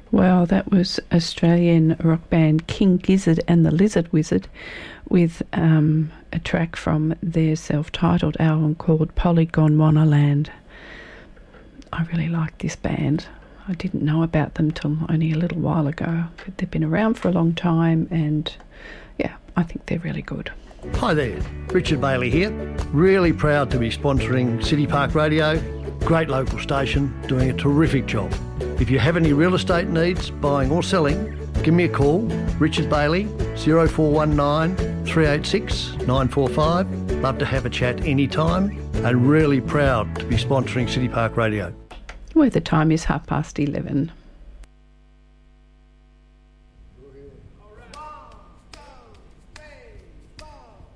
Well, that was Australian rock band King Gizzard and the Lizard Wizard with a track from their self-titled album called Polygon Wonderland. I really like this band. I didn't know about them till only a little while ago. But they've been around for a long time and, yeah, I think they're really good. Hi there, Richard Bailey here. Really proud to be sponsoring City Park Radio. Great local station, doing a terrific job. If you have any real estate needs, buying or selling, give me a call, Richard Bailey, 0419 386 945. Love to have a chat anytime and really proud to be sponsoring City Park Radio. Well, the time is 11:30.